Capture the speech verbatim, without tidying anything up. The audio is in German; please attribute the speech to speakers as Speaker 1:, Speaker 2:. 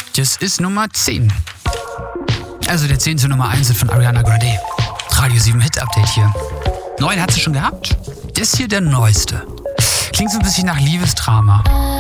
Speaker 1: Das ist Nummer zehn. Also der zehnte Nummer eins von Ariana Grande. Radio sieben Hit Update hier. Neun hat sie schon gehabt. Das hier der neueste. Klingt so ein bisschen nach Liebesdrama.